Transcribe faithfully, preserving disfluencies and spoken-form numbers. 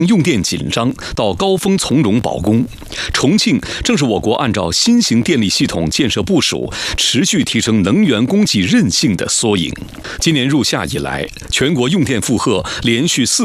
用电紧张到高峰从容保供，重庆正是我国按照新型电力系统建设部署，持续提升能源供给韧性的缩影。今年入夏以来，全国用电负荷连续四